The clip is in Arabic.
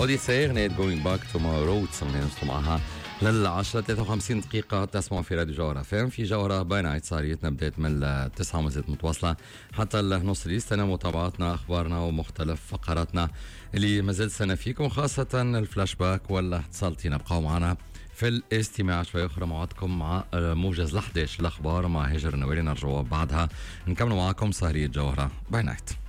اوديسي اغنية جوينج باك تو ماي روتس اللي نوصلوا معها لل10 53 دقيقة تسمعوا في راديو جوهرة فهم في جوهرة باي نايت. صاريتنا بداية من 9 وما زالت متواصلة حتى النص. يستنى متابعتنا أخبارنا ومختلف فقراتنا اللي ما زلت سنة فيكم، خاصة الفلاش باك ولا اتصالتين. ابقوا معنا في الاستماع شوي أخرى. موعدكم مع موجز ل11 الأخبار مع هجر النويري، نرجو بعدها نكمل معكم سهرية جوهرة باي نايت.